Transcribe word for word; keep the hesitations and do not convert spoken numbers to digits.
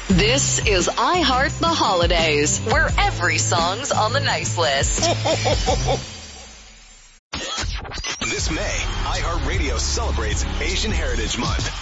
This is I Heart the Holidays, where every song's on the nice list. This May, iHeartRadio celebrates Asian Heritage Month.